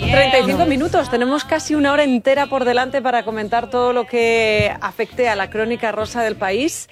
35 minutos. Tenemos casi una hora entera por delante para comentar todo lo que afecte a la crónica rosa del país.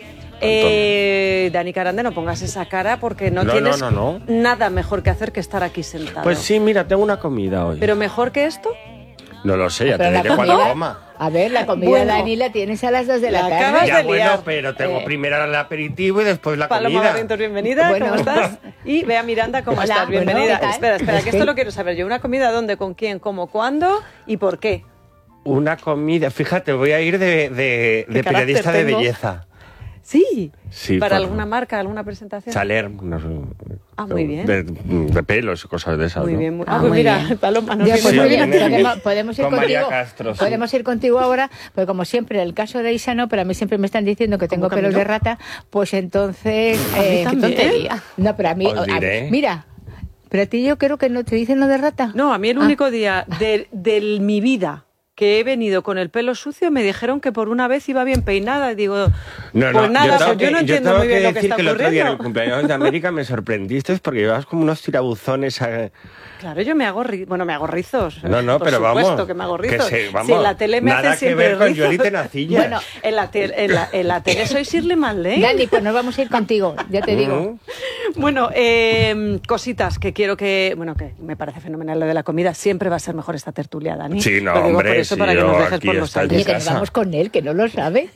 Dani Carande, no pongas esa cara porque no tienes nada mejor que hacer que estar aquí sentado. Pues sí, mira, tengo una comida hoy. ¿Pero mejor que esto? No lo sé, ya te diré cuando coma. A ver, la comida, Dani, la tienes a las 2 de la tarde. Ya, bueno, pero tengo primero el aperitivo y después la comida. Paloma Barrientos, bienvenida, ¿cómo estás? Y Bea Miranda, ¿cómo estás? Bienvenida. Espera, que esto lo quiero saber yo. ¿Una comida dónde, con quién, cómo, cuándo y por qué? Una comida, fíjate, voy a ir de periodista de belleza. Sí, ¿para alguna marca, alguna presentación? Saler, no sé. Muy bien. De pelos y cosas de esas. Muy ¿no? bien. Pues mira, Paloma, no podemos ir contigo. Castro, sí. Podemos ir contigo ahora, porque como siempre, el caso de Isa no, pero a mí siempre me están diciendo que tengo pelos de rata, pues entonces... qué tontería. No, pero a mí... mira... Pero a ti yo creo que no te dicen lo de rata. No, a mí el único día de mi vida que he venido con el pelo sucio me dijeron que por una vez iba bien peinada. Y digo, pues nada, yo no entiendo muy bien lo que está ocurriendo. Yo tengo que decir que el otro día en el cumpleaños de América me sorprendiste porque llevabas como unos tirabuzones. Claro, yo me hago rizos. No, pero vamos. Por supuesto que me hago rizos. Vamos, si en la tele me hacen siempre rizos. Nada que ver con Yoli Tenacillas. Bueno, en la tele soy Shirley Manley. Dani, pues nos vamos a ir contigo, ya te digo. Bueno, cositas que quiero que... Bueno, que me parece fenomenal lo de la comida. Siempre va a ser mejor esta tertulia, Dani. Sí, no, hombre, eso para que nos dejes por los aires. Oye, que nos vamos con él, que no lo sabe.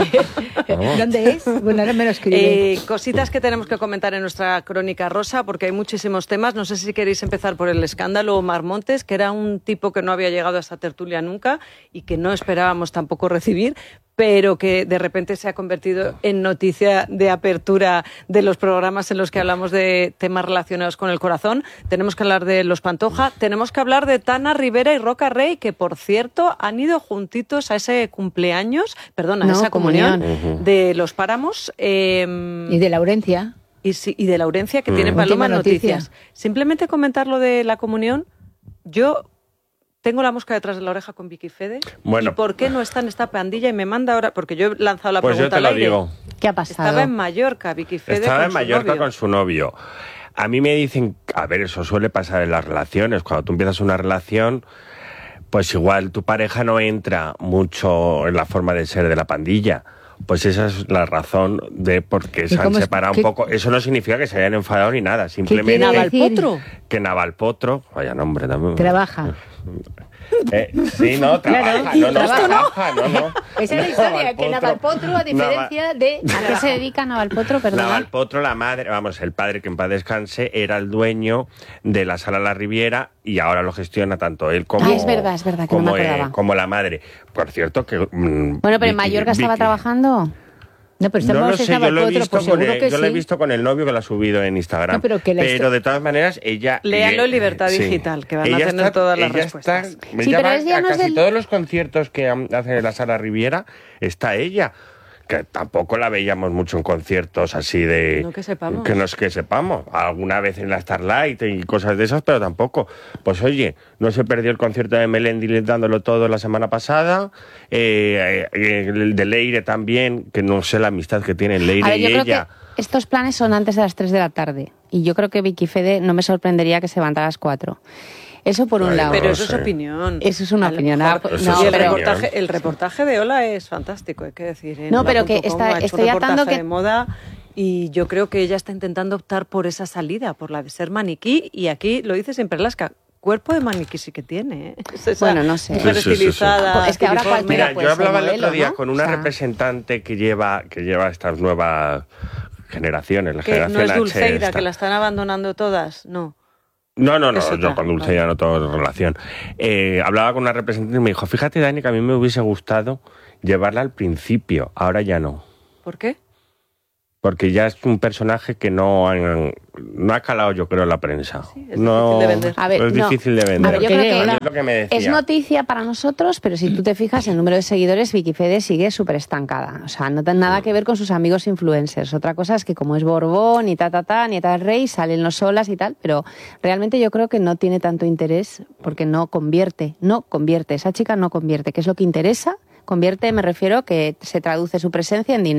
¿Dónde es? Bueno, ahora me lo escribe. Cositas que tenemos que comentar en nuestra crónica rosa, porque hay muchísimos temas. No sé si queréis empezar por el escándalo Omar Montes, que era un tipo que no había llegado a esta tertulia nunca y que no esperábamos tampoco recibir, pero que de repente se ha convertido en noticia de apertura de los programas en los que hablamos de temas relacionados con el corazón. Tenemos que hablar de los Pantoja, tenemos que hablar de Tana Rivera y Roca Rey, que por cierto han ido juntitos a ese cumpleaños, a esa comunión de los Páramos. Y de Laurencia. Y de Laurencia, que tienen Paloma noticias. Simplemente comentar lo de la comunión, yo... Tengo la mosca detrás de la oreja con Vicky Fede. Bueno, ¿y por qué no está en esta pandilla? Y me manda ahora, porque yo he lanzado la pregunta al aire. Pues yo te lo digo. ¿Qué ha pasado? Estaba en Mallorca, Vicky Fede. Estaba en Mallorca con su novio. A mí me dicen, a ver, eso suele pasar en las relaciones. Cuando tú empiezas una relación, pues igual tu pareja no entra mucho en la forma de ser de la pandilla. Pues esa es la razón de por qué se han separado un poco. Eso no significa que se hayan enfadado ni nada. Simplemente Navalpotro. Que Navalpotro, vaya nombre también. Trabaja. Sí, no, trabaja. Claro, trabaja, no. Esa es la historia, que Navalpotro, a diferencia de... ¿A qué se dedica Navalpotro, perdón? Navalpotro, la madre, el padre, que en paz descanse, era el dueño de la Sala La Riviera y ahora lo gestiona tanto él como... es verdad, que no me acordaba. Como la madre. Por cierto que... bueno, pero en Mallorca estaba trabajando... No, pero no lo sé, yo lo he visto con el novio que lo ha subido en Instagram. No, pero de todas maneras, ella... Léalo en Libertad Digital, que van a tener todas las respuestas. Casi todos los conciertos que hace la Sala Riviera, está ella. Que tampoco la veíamos mucho en conciertos así de... No que sepamos. Que no es que sepamos. Alguna vez en la Starlight y cosas de esas, pero tampoco. Pues oye, no se perdió el concierto de Melendi dándolo todo la semana pasada. El de Leire también, que no sé la amistad que tienen Leire y ella. Creo que estos planes son antes de las 3 de la tarde. Y yo creo que Vicky Fede no me sorprendería que se levantara a las 4. Eso por un lado. Pero eso es opinión. Eso es una opinión. El reportaje de Ola es fantástico, hay que decir. No, pero que estoy atando que... de moda y yo creo que ella está intentando optar por esa salida, por la de ser maniquí, y aquí lo dice siempre Alaska. Cuerpo de maniquí sí que tiene, ¿eh? Bueno, no sé. Estilizada, es que ahora cualquiera yo hablaba el otro día con una representante que lleva estas nuevas generaciones, la generación no es H. Dulceida, que la están abandonando todas, no. No, yo con Dulce ya no tengo relación. Hablaba con una representante y me dijo, fíjate, Dani, que a mí me hubiese gustado llevarla al principio, ahora ya no. ¿Por qué? Porque ya es un personaje que no ha calado, yo creo, en la prensa. Sí, es difícil de vender. Es difícil de vender. A ver, yo creo que es lo que me decía. Es noticia para nosotros, pero si tú te fijas, el número de seguidores, Vicky Fede sigue súper estancada. O sea, no tiene nada que ver con sus amigos influencers. Otra cosa es que como es Borbón, ni nieta del rey, salen los solas y tal, pero realmente yo creo que no tiene tanto interés porque no convierte. Esa chica no convierte, que es lo que interesa. Convierte, me refiero, que se traduce su presencia en dinero.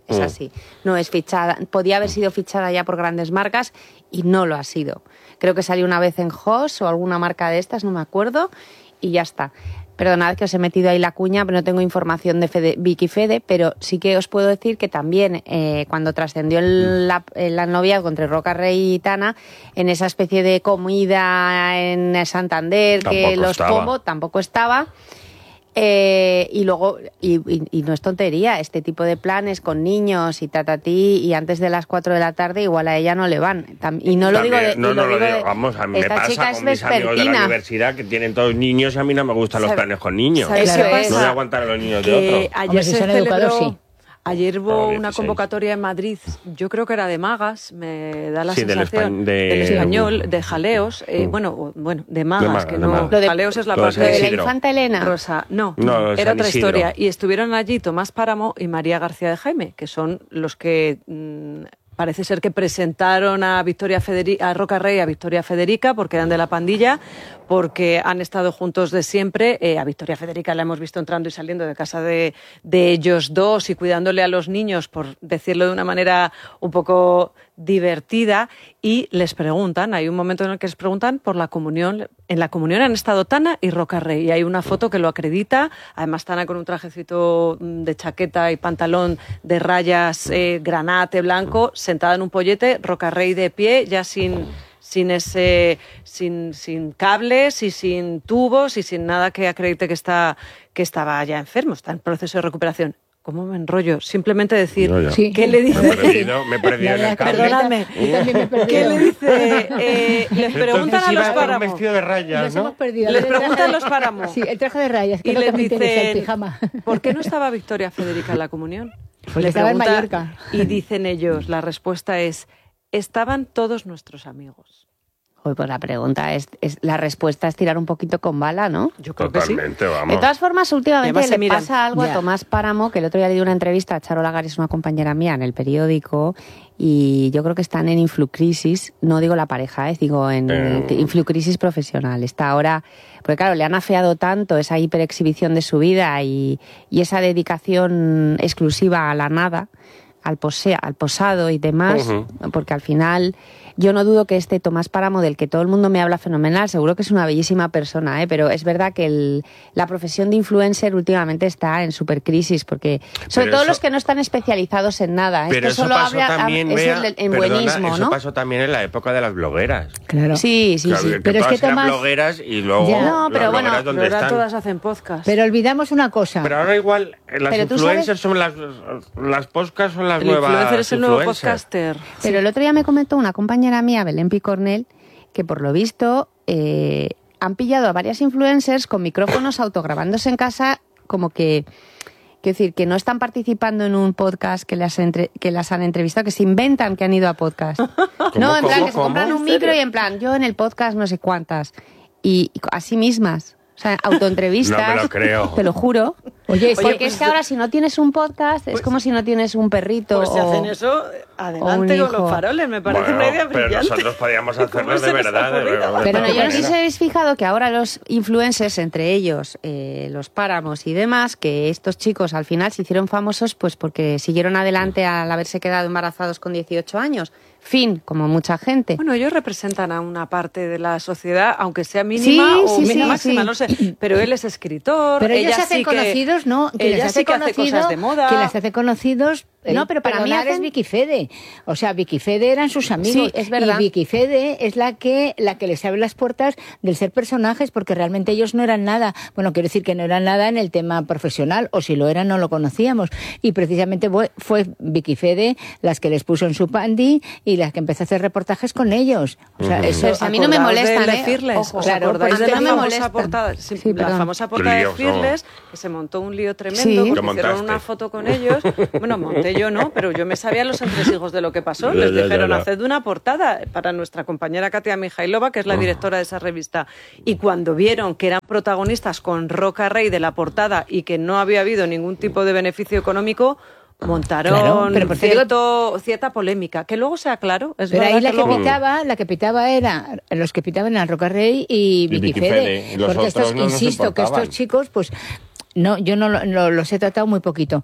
es así. No es fichada, podía haber sido fichada ya por grandes marcas y no lo ha sido. Creo que salió una vez en Hoss o alguna marca de estas, no me acuerdo, y ya está. Perdonad que os he metido ahí la cuña, pero no tengo información de Vicky Fede, pero sí que os puedo decir que también cuando trascendió el noviazgo entre Roca Rey y Tana, en esa especie de comida en Santander, Tampoco que los estaba. Pombo tampoco estaba. Y luego, y no es tontería, este tipo de planes con niños y tatatí, y antes de las 4 de la tarde igual a ella no le van. Y no lo digo de... No lo digo, vamos, a mí me esta pasa chica con es mis amigos de la vespertina. universidad que tienen todos niños y a mí no me gustan los planes con niños. ¿Sabes qué Eso es. pasa? No voy a aguantar a los niños de Que otro. ayer Hombre, si se son educados, celebró... sí. Ayer hubo No, una 16. convocatoria en Madrid, yo creo que era de magas, me da la Sí, del sensación, del español, de jaleos, bueno, de magas, que de no, magas. Lo de- jaleos es la lo de parte San ¿Lo de la Isidro. infanta Elena? Rosa, no, No, era San otra Isidro. historia. Y estuvieron allí Tomás Páramo y María García de Jaime, que son los que parece ser que presentaron a a Roca Rey y a Victoria Federica, porque eran de la pandilla, porque han estado juntos de siempre. A Victoria Federica la hemos visto entrando y saliendo de casa de ellos dos y cuidándole a los niños, por decirlo de una manera un poco divertida, y les preguntan, hay un momento en el que les preguntan por la comunión. En la comunión han estado Tana y Roca Rey, y hay una foto que lo acredita, además Tana con un trajecito de chaqueta y pantalón de rayas granate blanco, sentada en un pollete, Roca Rey de pie, ya sin cables y sin tubos y sin nada que acredite que estaba ya enfermo, está en proceso de recuperación. ¿Cómo me enrollo? Simplemente decir, No, ya. Sí. ¿qué le dice? Me he perdido en el cable. Perdóname. Yo también me he perdido. ¿Qué le dice? Les preguntan Entonces a iba los con un páramos. vestido de rayas, Nos ¿no? hemos perdido. Les El traje preguntan de- los páramos. Sí, el traje de rayas, que Y es lo les que me interesa, el dicen, pijama. ¿por qué no estaba Victoria Federica en la comunión? Porque estaba en Mallorca. Y dicen ellos, la respuesta es, estaban todos nuestros amigos. Joder, pues la pregunta la respuesta es tirar un poquito con bala, ¿no? Yo creo que sí. Totalmente, De vamos. todas formas, últimamente Además se le miran. pasa algo Ya. a Tomás Páramo, que el otro día le di una entrevista a Charo Lagares, una compañera mía, en el periódico, y yo creo que están en influcrisis, no digo la pareja, digo en influcrisis profesional. Está ahora, porque claro, le han afeado tanto esa hiperexhibición de su vida y esa dedicación exclusiva a la nada, al posado y demás, porque al final yo no dudo que este Tomás Páramo, del que todo el mundo me habla fenomenal, seguro que es una bellísima persona, pero es verdad que la profesión de influencer últimamente está en supercrisis, porque sobre Pero todo eso- los que no están especializados en nada. Pero Esto eso solo pasó también, es Bea, en perdona, buenismo, eso ¿no? pasó también en la época de las blogueras. Claro. Sí, sí, Claro, sí. que Pero es todas que eran Tomás- blogueras y luego Ya. No, pero las bueno, blogueras ¿dónde Pero ahora están? todas hacen podcast. Pero olvidamos una cosa. Pero ahora igual las Pero tú influencers son las podcasts son las el nuevas influencer es el nuevo influencers. podcaster. Pero el otro día me comentó una compañera mía, Belén Picornell, que por lo visto han pillado a varias influencers con micrófonos autograbándose en casa, como que, quiero decir, que no están participando en un podcast que las han entrevistado, que se inventan que han ido a podcast. No, en plan, que se compran un micro y en plan, yo en el podcast no sé cuántas. Y a sí mismas. O sea, autoentrevistas. No me lo creo. Te lo juro. Oye, Porque pues es que ahora si no tienes un podcast es como si no tienes un perrito Pues si o... hacen eso, adelante un con los hijo. faroles, me parece Bueno, una idea pero brillante. nosotros podíamos hacerlo ¿Cómo de se les ha verdad. ocurrido? de Pero otra yo no sé si manera. os habéis fijado que ahora los influencers, entre ellos los Páramos y demás, que estos chicos al final se hicieron famosos pues porque siguieron adelante al haberse quedado embarazados con 18 años. Fin, como mucha gente. Bueno, ellos representan a una parte de la sociedad, aunque sea mínima Sí, o sí, mínima sí, máxima, sí. no sé. Pero él es escritor. Pero ellos ella se hacen sí que- conocidos, ¿no? Quien ella les hace sí que hace conocido, cosas de moda. quien las hace conocidos. No, pero para mí perdonar hacen- es Vicky Fede. O sea, Vicky Fede eran sus amigos. Sí, es verdad. Y Vicky Fede es la que les abre las puertas del ser personajes, porque realmente ellos no eran nada. Bueno, quiero decir que no eran nada en el tema profesional, o si lo eran no lo conocíamos. Y precisamente fue Vicky Fede las que les puso en su pandy y las que empezó a hacer reportajes con ellos. O sea, eso Pero si a mí no me ¿Acordaos molestan, de Fearless? Ojo, ¿Os claro, acordáis pues de a la mí me famosa molestan. portada? Sí, La perdón. famosa portada de Líos, Fearless, que se montó un lío tremendo Sí. porque Lo hicieron montaste. una foto con ellos. Bueno, monté yo no, pero yo me sabía los entresijos de lo que pasó. Ya, Les ya, dijeron, ya. haced una portada para nuestra compañera Katia Mijailova, que es la directora de esa revista. Y cuando vieron que eran protagonistas con Roca Rey de la portada y que no había habido ningún tipo de beneficio económico, montaron Claro, pero por cierta polémica, que luego se aclaró. Es Pero verdad ahí la que que luego- pitaba era los que pitaban eran Roca Rey y Vicky Vicky Fede. Fede, y los Porque otros no nos insisto, que importaban. estos chicos, pues no, yo no los he tratado muy poquito.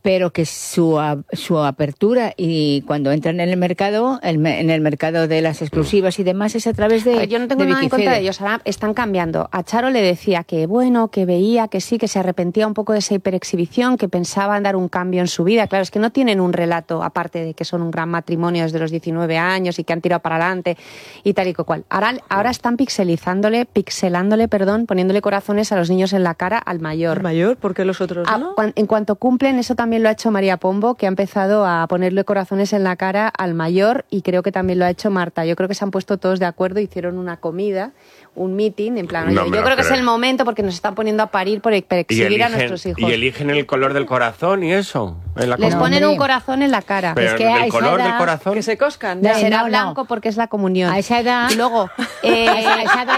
pero que su apertura y cuando entran en el mercado, en el mercado de las exclusivas y demás, es a través de Yo no tengo nada en contra de ellos, ahora están cambiando. A Charo le decía que bueno, que veía, que sí, que se arrepentía un poco de esa hiperexhibición, que pensaba en dar un cambio en su vida. Claro, es que no tienen un relato, aparte de que son un gran matrimonio desde los 19 años y que han tirado para adelante y tal y cual. Ahora están pixelándole, poniéndole corazones a los niños en la cara al mayor. ¿El mayor? ¿Por qué los otros no? En cuanto cumplen, eso también lo ha hecho María Pombo, que ha empezado a ponerle corazones en la cara al mayor, y creo que también lo ha hecho Marta. Yo creo que se han puesto todos de acuerdo, hicieron una comida, un meeting, en plan, yo creo que es el momento porque nos están poniendo a parir por exhibir a nuestros hijos. ¿Y eligen el color del corazón y eso? Les ponen un corazón en la cara. Pero es que el color del corazón... Que se coscan. Será blanco porque es la comunión. A esa edad... Y luego... a esa edad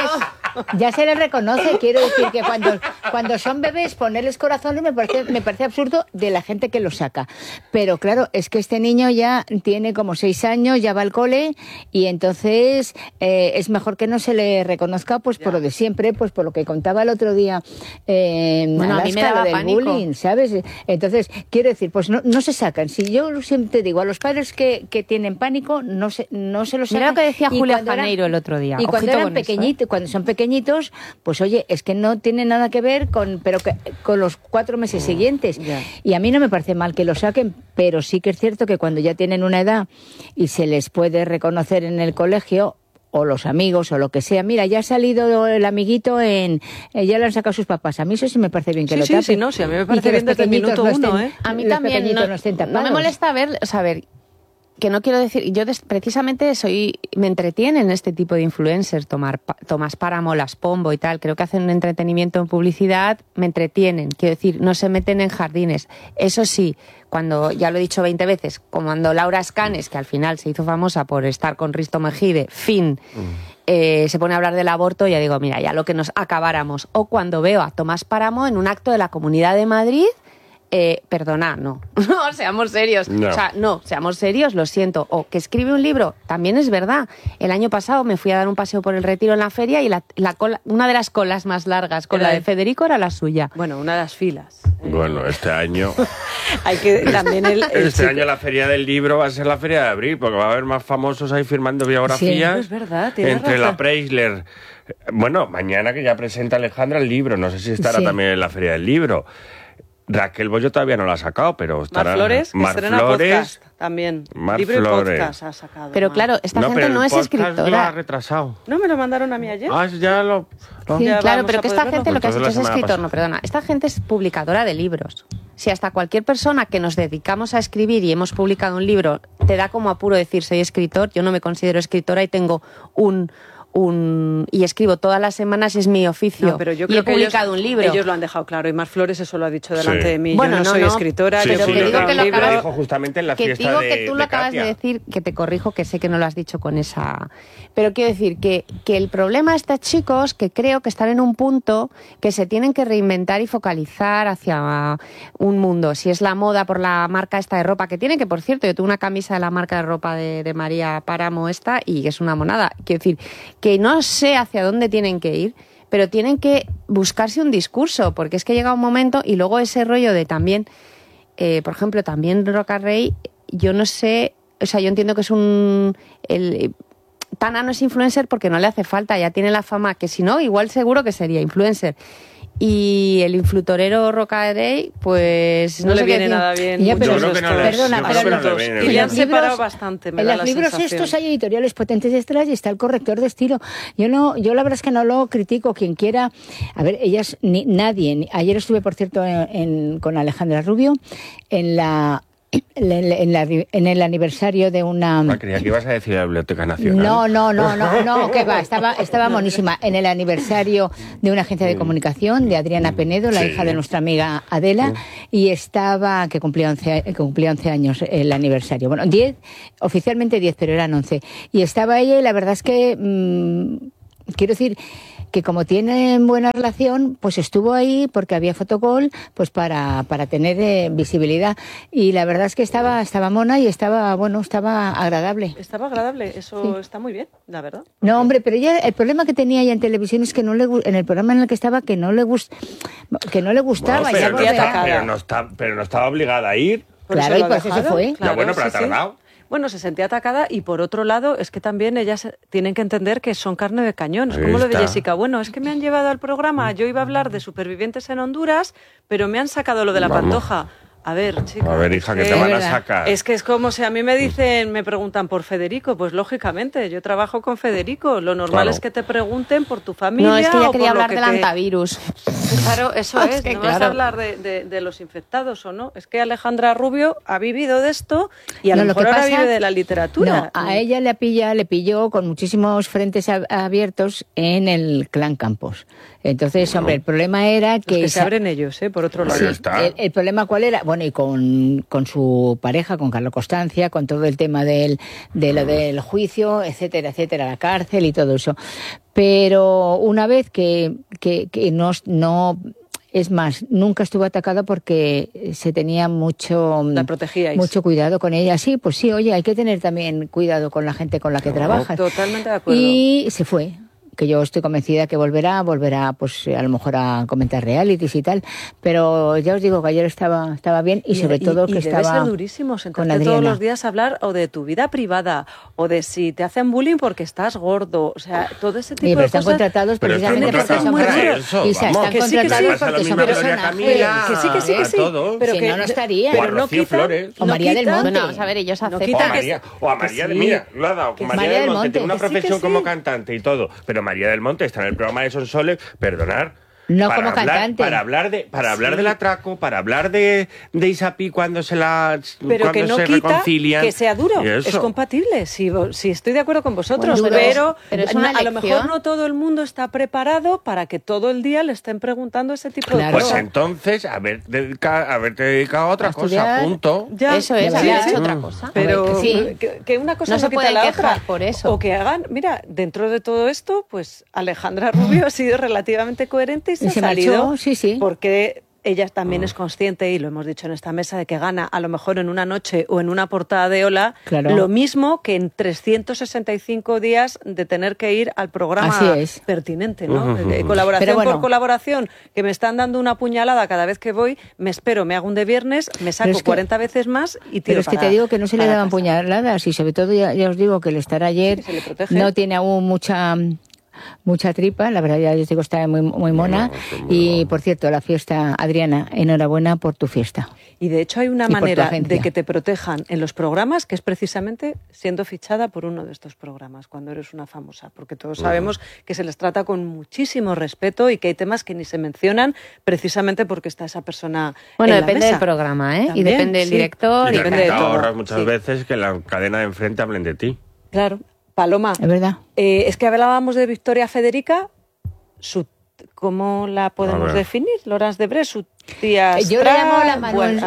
ya se les reconoce. Quiero decir que cuando son bebés, ponerles corazones me parece absurdo de la gente que lo saca. Pero claro, es que este niño ya tiene como 6 años, ya va al cole, y entonces es mejor que no se le reconozca pues por lo de siempre, pues por lo que contaba el otro día bueno, a mí me daba del pánico. bullying, ¿sabes? Entonces, quiero decir, pues no se sacan. Si yo siempre digo a los padres que tienen pánico, no se lo sacan. Mira lo que decía Y Julia cuando Janeiro el otro día. Y cuando Ojito eran con eso, pequeñitos, cuando son pequeñitos, pues oye, es que no tiene nada que ver con los 4 meses siguientes. Y a mí no me parece mal que lo saquen, pero sí que es cierto que cuando ya tienen una edad y se les puede reconocer en el colegio, o los amigos, o lo que sea. Mira, ya ha salido el amiguito ya lo han sacado sus papás. A mí eso sí me parece bien que lo tapen. Sí, no, sí, a mí me parece bien desde el minuto 1, ¿eh? A mí también no me molesta ver, que no quiero decir, yo precisamente me entretiene en este tipo de influencers, Tomás Páramo, Las Pombo y tal, creo que hacen un entretenimiento en publicidad, me entretienen, quiero decir, no se meten en jardines. Eso sí, cuando, ya lo he dicho 20 veces, cuando Laura Escanes, que al final se hizo famosa por estar con Risto Mejide, se pone a hablar del aborto, ya digo, mira, ya lo que nos acabáramos. O cuando veo a Tomás Páramo en un acto de la Comunidad de Madrid, perdona, no, seamos serios. No. O sea, no, seamos serios, lo siento. O que escribe un libro, también es verdad. El año pasado me fui a dar un paseo por el Retiro en la feria y una de las colas más largas con la de Federico era la suya. Bueno, una de las filas. Bueno, este año... Hay que también este año la Feria del Libro va a ser la Feria de Abril, porque va a haber más famosos ahí firmando biografías. Sí, es verdad, tienes entre razón. la Preisler. Bueno, mañana que ya presenta Alejandra el libro, no sé si estará también en la Feria del Libro. Raquel Bollo todavía no la ha sacado, pero estará... Mar Flores, que Mar estrena Flores, podcast también. Mar Libro Flores. y podcast ha sacado. Pero Mar. claro, esta gente pero no el es podcast lo ha escritora. retrasado. ¿No me lo mandaron a mí ayer? Ah, ya lo... Sí, Ya Claro, vamos pero a que poder esta verlo. gente lo que has Entonces hecho la es semana escritor, pasada. no, perdona. Esta gente es publicadora de libros. Si hasta cualquier persona que nos dedicamos a escribir y hemos publicado un libro te da como apuro decir soy escritor, yo no me considero escritora y tengo y escribo todas las semanas, es mi oficio. No, pero yo y creo he que publicado un libro. Ellos lo han dejado claro, y Mar Flores eso lo ha dicho delante Sí. de mí. Bueno, yo no soy escritora, Sí, yo pero sí, que lo digo que lo dijo acabas- justamente en la que fiesta digo de que tú lo de acabas Katia. de decir, que te corrijo, que sé que no lo has dicho con esa... Pero quiero decir que el problema de estos chicos, que creo que están en un punto que se tienen que reinventar y focalizar hacia un mundo. Si es la moda por la marca esta de ropa que tiene, que por cierto, yo tuve una camisa de la marca de ropa de María Páramo esta y es una monada. Quiero decir, que no sé hacia dónde tienen que ir, pero tienen que buscarse un discurso, porque es que llega un momento y luego ese rollo de también, por ejemplo, también Roca Rey, yo no sé, o sea, yo entiendo que es Tana no es influencer porque no le hace falta, ya tiene la fama, que si no, igual seguro que sería influencer. Y el influtorero Roca Rey, pues no le sé qué viene decir. nada bien. Ya, pero muchos yo creo que no estos les- perdona, yo pero creo que no asuntos. le viene Y bien. le han En los separado libros- bastante, me En da los la libros sensación. estos hay editoriales potentes detrás y está el corrector de estilo. Yo la verdad es que no lo critico. Quien quiera, a ver, nadie. Ayer estuve, por cierto, con Alejandra Rubio en el aniversario de una... Ah, creía que ibas a decir la Biblioteca Nacional. No, que va, estaba monísima. En el aniversario de una agencia de comunicación de Adriana Penedo, la Sí. hija de nuestra amiga Adela, y estaba, que cumplía 11 años el aniversario. Bueno, 10, oficialmente 10, pero eran 11. Y estaba ella y la verdad es que quiero decir que como tienen buena relación, pues estuvo ahí porque había fotocall, pues para tener visibilidad. Y la verdad es que estaba mona y estaba agradable. Estaba agradable, eso está muy bien, la verdad. No, hombre, pero ella, el problema que tenía ella en televisión es que en el programa en el que estaba, que no le gustaba. Bueno, Ya pero no estaba obligada a ir. Claro, y pues eso fue. Ya, bueno, pero ha tardado. Bueno, se sentía atacada y por otro lado es que también ellas tienen que entender que son carne de cañón. Es como lo de Jessica. Bueno, es que me han llevado al programa, yo iba a hablar de supervivientes en Honduras, pero me han sacado lo de la Pantoja. A ver, chicos. A ver, hija, que te van a sacar. Es que es como si a mí me preguntan por Federico. Pues lógicamente, yo trabajo con Federico. Lo normal es que te pregunten por tu familia. No, es que ya o quería por hablar lo que del antivirus. Claro, eso es. No vas a hablar de los infectados o no. Es que Alejandra Rubio ha vivido de esto y a lo mejor ahora vive de la literatura. No, a ella le pilló con muchísimos frentes abiertos en el Clan Campos. Entonces, hombre, el problema era que se abren ellos, por otro lado. Sí, el problema ¿cuál era? Bueno, y con su pareja, con Carlos Constancia, con todo el tema del juicio, etcétera, etcétera, la cárcel y todo eso. Pero una vez que no es más, nunca estuvo atacada porque se tenía mucho cuidado con ella. Sí, pues sí, oye, hay que tener también cuidado con la gente con la que trabajas. Totalmente de acuerdo. Y se fue. Que yo estoy convencida que volverá pues a lo mejor a comentar realities y tal, pero ya os digo que ayer estaba bien y sobre todo que estaba debe ser durísimo sentarte todos los días a hablar o de tu vida privada o de si te hacen bullying porque estás gordo, o sea, todo ese tipo de cosas. Están contratados precisamente porque son eso, están contratados porque son personajes. Que sí, pero si que no estaría. Pero no quita, o María del Monte. Bueno, vamos a ver, ellos aceptan. O a María mira, lo ha dado. María del Monte tiene una profesión como cantante y todo, pero María del Monte está en el programa de Sonsoles, perdonar. No como cantante. Para hablar del atraco, para hablar de Isapi cuando se reconcilian. Que sea duro, es compatible. Si estoy de acuerdo con vosotros, pero es una a lo mejor no todo el mundo está preparado para que todo el día le estén preguntando ese tipo de cosas. Pues entonces, haberte dedicado a otra cosa, punto. Ya, eso es, haber hecho otra cosa. Pero que una cosa no se puede la quejar otra. por eso. O que hagan, mira, dentro de todo esto, pues Alejandra Rubio ha sido relativamente coherente y se ha salido. Marchó, sí. Porque ella también es consciente, y lo hemos dicho en esta mesa, de que gana a lo mejor en una noche o en una portada de Hola, lo mismo que en 365 días de tener que ir al programa pertinente, ¿no? Colaboración por colaboración, que me están dando una puñalada cada vez que voy, me espero, me hago un de viernes, me saco 40 veces más y tiro. Pero es que te digo que no se le daban puñaladas y sobre todo ya os digo que el estar ayer no tiene aún mucha tripa, la verdad ya les digo está muy mona y por cierto la fiesta, Adriana, enhorabuena por tu fiesta. Y de hecho hay una manera de que te protejan en los programas que es precisamente siendo fichada por uno de estos programas cuando eres una famosa, porque todos sabemos que se les trata con muchísimo respeto y que hay temas que ni se mencionan precisamente porque está esa persona en la depende mesa. del programa, ¿eh? También, y depende del director. Y depende de todo. ahorras muchas veces que la cadena de enfrente hablen de ti. Claro. Paloma, es verdad. Es que hablábamos de Victoria Federica, ¿cómo la podemos definir? Loras de Bre, su tía yo la llamo la manuense.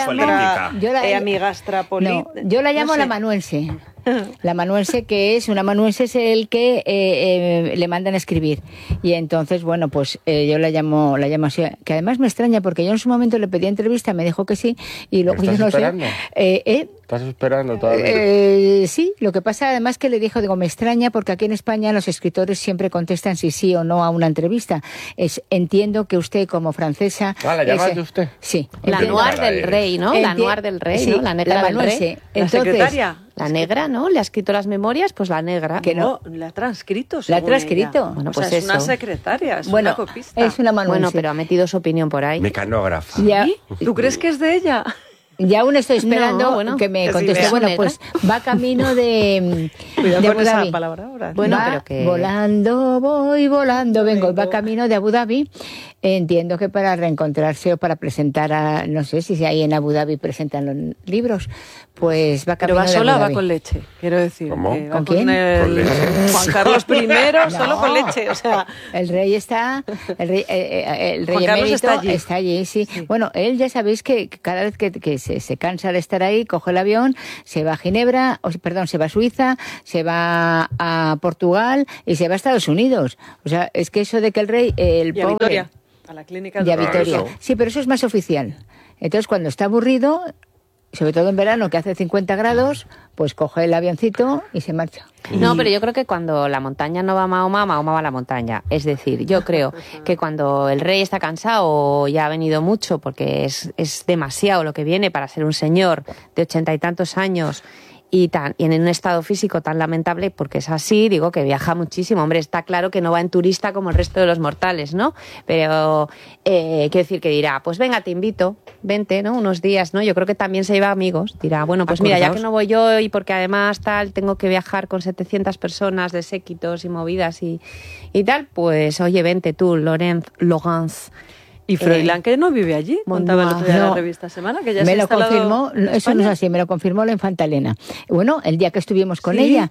Amigastra política. No, yo la llamo la manuense. La manuense, que es una manuense, es el que le mandan a escribir. Y entonces, bueno, pues yo la llamo así. Que además me extraña porque yo en su momento le pedí entrevista, me dijo que sí. Y luego yo no esperando? sé. ¿Estás esperando todavía? Sí, lo que pasa además que le dijo, me extraña porque aquí en España los escritores siempre contestan si sí o no a una entrevista. Entiendo que usted como francesa... ¿la llamas de usted? Sí. La Noir del Rey, ¿no? La Noir del Rey, ¿no? La negra del Rey. La secretaria. La negra, ¿no? Le ha escrito las memorias, pues la negra. Que no, la ha transcrito. La ha transcrito. Ella. Bueno, pues es una secretaria, es una copista. Es una manuense. Bueno, pero ha metido su opinión por ahí. Mecanógrafa. ¿Tú crees que es de ella? Ya aún estoy esperando que me conteste. Bueno, pues va camino de Abu Dhabi. Palabra ahora. Bueno, pero que... voy volando, vengo. Va camino de Abu Dhabi Entiendo que para reencontrarse o para presentar no sé si ahí en Abu Dhabi presentan los libros, pues va ¿Pero camino va de sola o Abu va Dhabi. con leche? Quiero decir. ¿Cómo? Que va ¿Con quién? Con leche. Juan Carlos I solo No. con leche, o sea... El rey está, el rey Juan Carlos emérito está allí. sí. Sí. Bueno, él ya sabéis que cada vez que se cansa de estar ahí, coge el avión, se va a Ginebra, se va a Suiza, se va a Portugal y se va a Estados Unidos. O sea, es que eso de que el rey, el Y a pobre... Vitoria, a la clínica Y a del Vitoria. eso. Sí, pero eso es más oficial. Entonces, cuando está aburrido, sobre todo en verano, que hace 50 grados, pues coge el avioncito y se marcha. No, pero yo creo que cuando la montaña no va a Mahoma, Mahoma va a la montaña. Es decir, yo creo que cuando el rey está cansado o ya ha venido mucho, porque es demasiado lo que viene para ser un señor de 80 y tantos años y en un estado físico tan lamentable, porque es así, digo que viaja muchísimo. Hombre, está claro que no va en turista como el resto de los mortales, ¿no? Pero quiero decir que dirá, pues venga, te invito, vente, ¿no? Unos días, ¿no? Yo creo que también se lleva amigos. Dirá, bueno, pues mira, ya que no voy yo y porque además tal, tengo que viajar con 700 personas de séquitos y movidas y tal, pues oye, vente tú, Laurence. Y Froilán, que no vive allí, contaba el otro día en la No. revista Semana, que ya Me se ha lo instalado confirmó, en eso no es España. así, me lo confirmó la infanta Elena. Bueno, el día que estuvimos con ¿Sí? ella,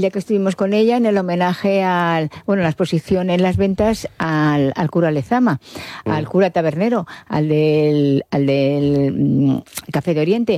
en el homenaje la exposición en las ventas al cura Lezama, al cura tabernero, al del Café de Oriente,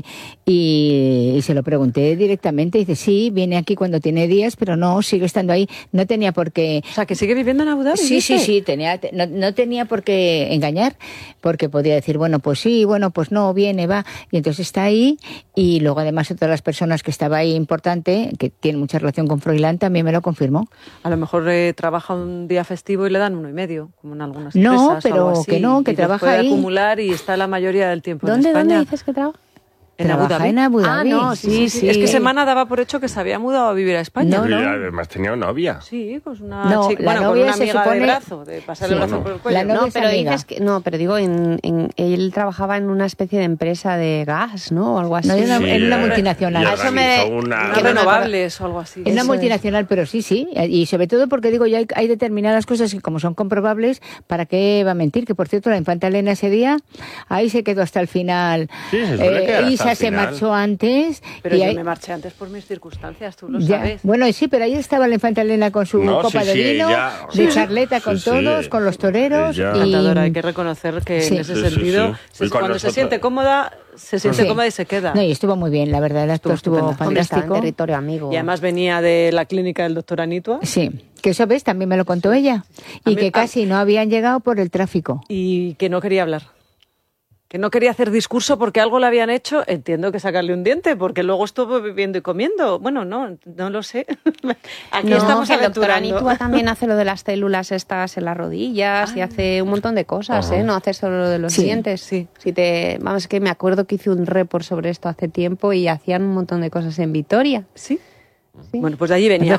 y se lo pregunté directamente, y dice, sí, viene aquí cuando tiene días, pero no, sigue estando ahí, no tenía por qué... O sea, que sigue viviendo en Abu Dhabi. Sí, dice. no tenía por qué engañar, porque podía decir, bueno, pues sí, bueno, pues no, viene, va, y entonces está ahí, y luego además otra de las personas que estaba ahí importante, que tiene mucha relación con Froilán, también me lo confirmó. A lo mejor trabaja un día festivo y le dan 1,5, como en algunas No, empresas. pero algo así, que no, que y los trabaja puede ahí. acumular y está la mayoría del tiempo ¿Dónde en España. dices que trabaja? En Abu Trabaja Dhabi. en Abu Dhabi. Ah, no, sí. Es que Semana daba por hecho que se había mudado a vivir a España. No, Y no. además tenía novia. Sí, pues una No, chica, la bueno, con novia una se amiga supone- de brazo, de pasarle el Sí, brazo no. por el cuello. La novia No, es pero amiga. dices que no, pero digo, él trabajaba en una especie de empresa de gas, ¿no? O algo así. No, en una Sí, multinacional. y A eso me- organizó una- Unas que no me renovables o algo así. Es una Eso multinacional, pero sí, y sobre todo porque digo, ya hay determinadas cosas que como son comprobables, ¿para qué va a mentir? Que por cierto, la infanta Elena ese día, ahí se quedó hasta el final. Sí, se suele quedar hasta Isa el se final. marchó antes. Pero y yo ahí- me marché antes por mis circunstancias, tú lo ya, sabes. bueno, sí, pero ahí estaba la infanta Elena con su No, copa sí, de sí, vino, ella- de sí, charleta con sí, todos, sí. con los toreros. Ella- y- Encantadora, hay que reconocer que Sí. en ese Sí, sí, sentido, sí. Y con cuando se nosotros- siente cómoda, se siente Sí. cómoda y se queda. No, y estuvo muy bien, la verdad, el acto Estuvo estuvo estupenda. Hombre, estaba en fantástico. territorio amigo. Y además venía de la clínica del doctor Anitua. Sí, que eso ves, también me lo contó ella. A Y mí- que casi no habían llegado por el tráfico. Y que no quería hablar. Que no quería hacer discurso porque algo le habían hecho. Entiendo que sacarle un diente, porque luego estuvo viviendo y comiendo. Bueno, no lo sé. Aquí No, estamos que el doctor aventurando. Anitua también hace lo de las células estas en las rodillas y hace un montón de cosas, ¿eh? No hace solo lo de los Sí, dientes. sí. Vamos, es que me acuerdo que hice un report sobre esto hace tiempo y hacían un montón de cosas en Vitoria. Sí. Sí. Bueno, pues de allí venía.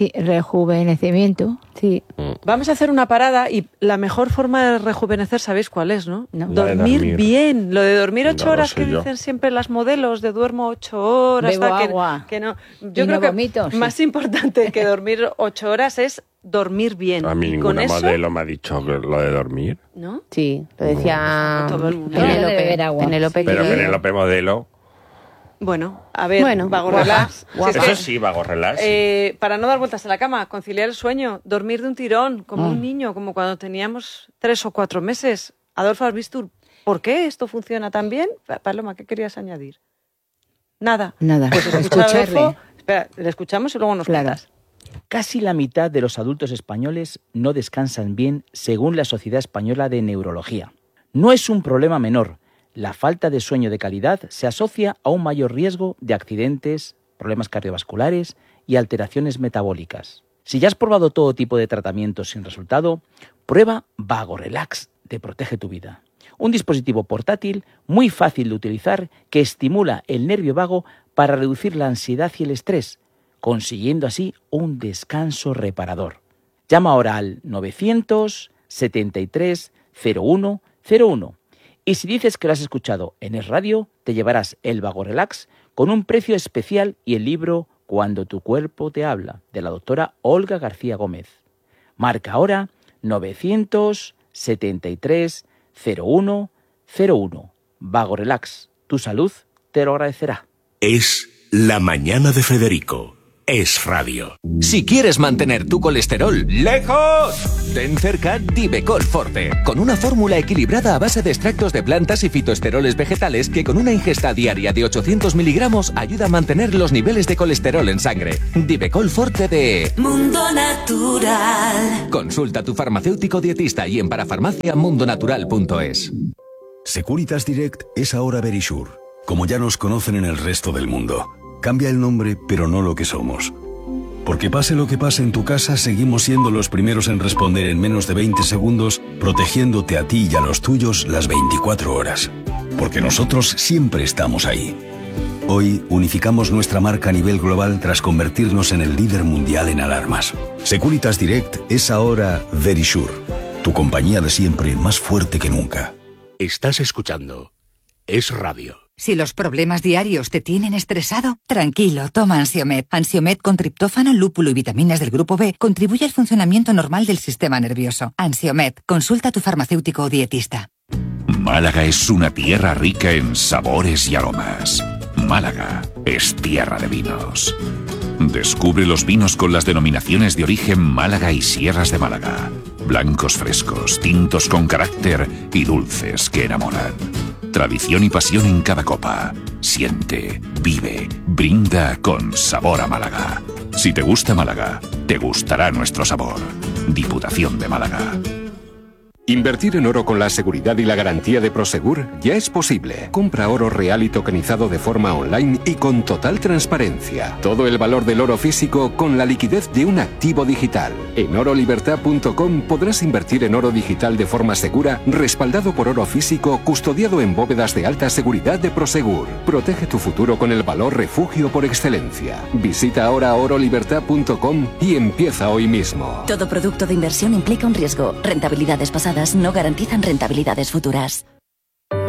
Rejuvenecimiento. Sí. Vamos a hacer una parada y la mejor forma de rejuvenecer, ¿sabéis cuál es, no? No. La de Dormir dormir. bien. Lo de dormir 8 No, lo horas sé que yo. dicen siempre las modelos, de duermo 8 horas. Bebo tal, agua. Que no. Y Yo creo no que vomito, sí. más importante que dormir 8 horas es dormir bien. A mí Y con ninguna eso, modelo me ha dicho que lo de dormir. ¿no? Sí, lo decía Todo el mundo. Ella debe beber agua. Penélope. Pero que- Penélope modelo. Bueno, a ver, Bueno, vago guapa, relax. Si guapa. es que, Eso sí, vago relax. para no dar vueltas en la cama, conciliar el sueño, dormir de un tirón, como un niño, como cuando teníamos 3 o 4 meses. Adolfo Arbistur, ¿por qué esto funciona tan bien? Paloma, ¿qué querías añadir? Nada. Nada, Pues escucha a escucharle. Adolfo. Espera, le escuchamos y luego nos Claro. cuentas. Casi la mitad de los adultos españoles no descansan bien según la Sociedad Española de Neurología. No es un problema menor. La falta de sueño de calidad se asocia a un mayor riesgo de accidentes, problemas cardiovasculares y alteraciones metabólicas. Si ya has probado todo tipo de tratamientos sin resultado, prueba Vago Relax de Protege tu Vida. Un dispositivo portátil muy fácil de utilizar que estimula el nervio vago para reducir la ansiedad y el estrés, consiguiendo así un descanso reparador. Llama ahora al 973 01 01 y si dices que lo has escuchado en Es Radio, te llevarás el Vago Relax con un precio especial y el libro Cuando tu cuerpo te habla, de la doctora Olga García Gómez. Marca ahora 900 73 01 01. Vago Relax, tu salud te lo agradecerá. Es La Mañana de Federico. Es radio. Si quieres mantener tu colesterol lejos, ten cerca Divecol Forte, con una fórmula equilibrada a base de extractos de plantas y fitoesteroles vegetales que con una ingesta diaria de 800 miligramos ayuda a mantener los niveles de colesterol en sangre. Divecol Forte de Mundo Natural. Consulta a tu farmacéutico dietista y en parafarmaciamundonatural.es. Securitas Direct es ahora Verisure, como ya nos conocen en el resto del mundo. Cambia el nombre, pero no lo que somos. Porque pase lo que pase en tu casa, seguimos siendo los primeros en responder en menos de 20 segundos, protegiéndote a ti y a los tuyos las 24 horas. Porque nosotros siempre estamos ahí. Hoy unificamos nuestra marca a nivel global tras convertirnos en el líder mundial en alarmas. Securitas Direct es ahora Verisure, tu compañía de siempre más fuerte que nunca. Estás escuchando Es radio. Si los problemas diarios te tienen estresado, tranquilo, toma Ansiomed. Ansiomed con triptófano, lúpulo y vitaminas del grupo B contribuye al funcionamiento normal del sistema nervioso. Ansiomed, consulta a tu farmacéutico o dietista. Málaga es una tierra rica en sabores y aromas. Málaga es tierra de vinos. Descubre los vinos con las denominaciones de origen Málaga y Sierras de Málaga. Blancos frescos, tintos con carácter y dulces que enamoran. Tradición y pasión en cada copa. Siente, vive, brinda con sabor a Málaga. Si te gusta Málaga, te gustará nuestro sabor. Diputación de Málaga. Invertir en oro con la seguridad y la garantía de Prosegur ya es posible. Compra oro real y tokenizado de forma online y con total transparencia. Todo el valor del oro físico con la liquidez de un activo digital. En orolibertad.com podrás invertir en oro digital de forma segura, respaldado por oro físico, custodiado en bóvedas de alta seguridad de Prosegur. Protege tu futuro con el valor refugio por excelencia. Visita ahora orolibertad.com y empieza hoy mismo. Todo producto de inversión implica un riesgo. Rentabilidades pasadas no garantizan rentabilidades futuras.